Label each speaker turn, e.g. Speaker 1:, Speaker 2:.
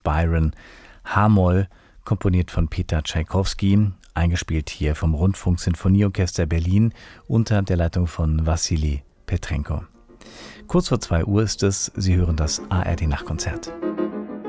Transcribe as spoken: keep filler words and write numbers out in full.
Speaker 1: Byron, H-Moll, komponiert von Peter Tschaikowski, eingespielt hier vom Rundfunk-Sinfonieorchester Berlin unter der Leitung von Wassili Petrenko. Kurz vor zwei Uhr ist es, Sie hören das A R D-Nachtkonzert.